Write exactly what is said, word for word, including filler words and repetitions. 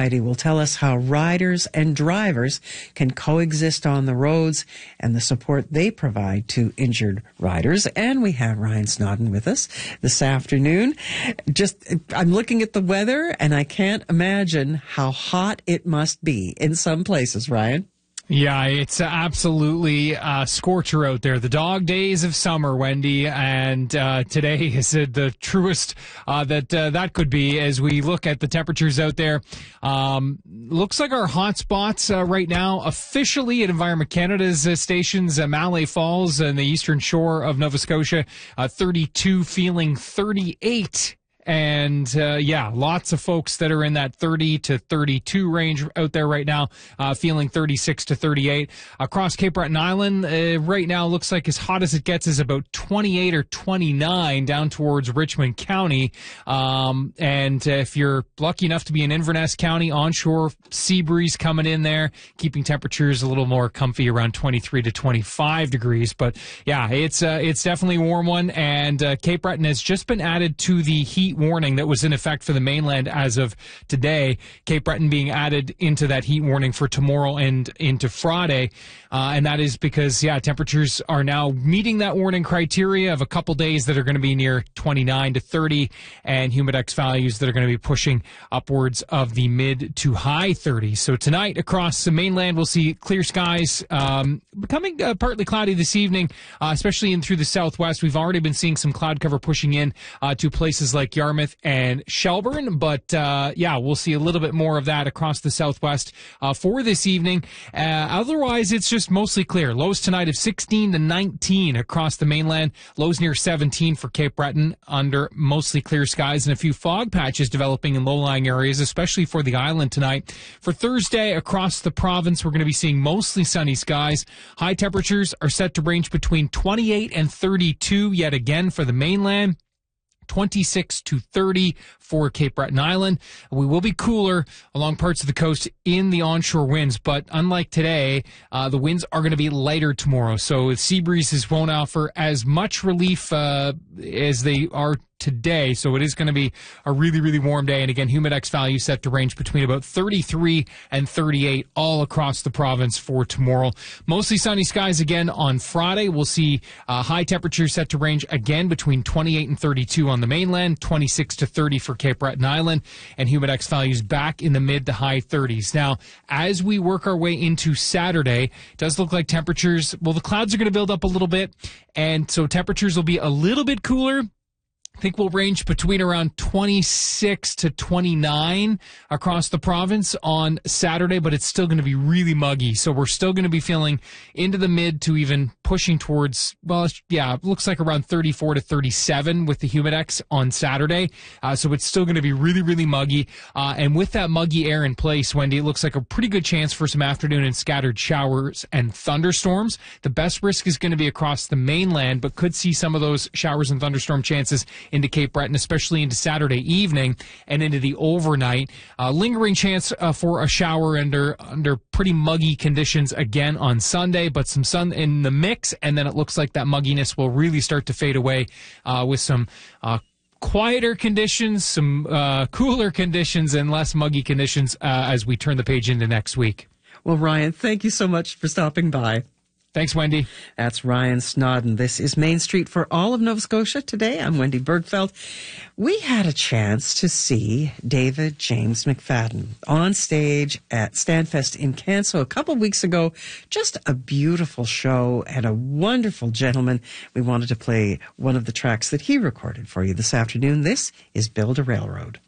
Society will tell us how riders and drivers can coexist on the roads and the support they provide to injured riders. And we have Ryan Snodden with us this afternoon. Just, I'm looking at the weather and I can't imagine how hot it must be in some places, Ryan. Yeah, it's absolutely a scorcher out there. The dog days of summer, Wendy, and uh, today is uh, the truest uh, that uh, that could be as we look at the temperatures out there. Um, looks like our hot spots uh, right now officially at Environment Canada's uh, stations, uh, Mallee Falls and the eastern shore of Nova Scotia, uh, thirty-two feeling thirty-eight. And, uh, yeah, lots of folks that are in that thirty to thirty-two range out there right now, uh, feeling thirty-six to thirty-eight. Across Cape Breton Island, uh, right now looks like as hot as it gets is about twenty-eight or twenty-nine down towards Richmond County. Um, and uh, if you're lucky enough to be in Inverness County, onshore sea breeze coming in there, keeping temperatures a little more comfy around twenty-three to twenty-five degrees. But, yeah, it's, uh, it's definitely a warm one. And uh, Cape Breton has just been added to the heat warning that was in effect for the mainland as of today. Cape Breton being added into that heat warning for tomorrow and into Friday. Uh, and that is because, yeah, temperatures are now meeting that warning criteria of a couple days that are going to be near twenty-nine to thirty and humidex values that are going to be pushing upwards of the mid to high thirties. So tonight across the mainland, we'll see clear skies, um, becoming uh, partly cloudy this evening, uh, especially in through the southwest. We've already been seeing some cloud cover pushing in uh, to places like Yarmouth Yarmouth and Shelburne, but uh, yeah, we'll see a little bit more of that across the southwest uh, for this evening. Uh, otherwise, it's just mostly clear. Lows tonight of sixteen to nineteen across the mainland. Lows near seventeen for Cape Breton under mostly clear skies and a few fog patches developing in low-lying areas, especially for the island tonight. For Thursday, across the province, we're going to be seeing mostly sunny skies. High temperatures are set to range between twenty-eight and thirty-two yet again for the mainland. twenty-six to thirty for Cape Breton Island. We will be cooler along parts of the coast in the onshore winds, but unlike today, uh, the winds are going to be lighter tomorrow. So sea breezes won't offer as much relief uh, as they are today. So it is going to be a really, really warm day. And again, humidex value set to range between about thirty-three and thirty-eight all across the province for tomorrow. Mostly sunny skies again on Friday. We'll see uh, high temperatures set to range again between twenty-eight and thirty-two on the mainland, twenty-six to thirty for Cape Breton Island, and humidex values back in the mid to high thirties. Now, as we work our way into Saturday, it does look like temperatures, well, the clouds are going to build up a little bit, and so temperatures will be a little bit cooler. I think we'll range between around twenty-six to twenty-nine across the province on Saturday, but it's still going to be really muggy. So we're still going to be feeling into the mid to even pushing towards, well, yeah, it looks like around thirty-four to thirty-seven with the humidex on Saturday. Uh, so it's still going to be really, really muggy. Uh, and with that muggy air in place, Wendy, it looks like a pretty good chance for some afternoon and scattered showers and thunderstorms. The best risk is going to be across the mainland, but could see some of those showers and thunderstorm chances into Cape Breton, especially into Saturday evening and into the overnight. Uh, lingering chance uh, for a shower under under pretty muggy conditions again on Sunday, but some sun in the mix, and then it looks like that mugginess will really start to fade away uh, with some uh, quieter conditions, some uh, cooler conditions, and less muggy conditions uh, as we turn the page into next week. Well, Ryan, thank you so much for stopping by. Thanks, Wendy. That's Ryan Snodden. This is Main Street for all of Nova Scotia today. I'm Wendy Bergfeld. We had a chance to see David James McFadden on stage at Standfest in Canso a couple of weeks ago. Just a beautiful show and a wonderful gentleman. We wanted to play one of the tracks that he recorded for you this afternoon. This is Build a Railroad.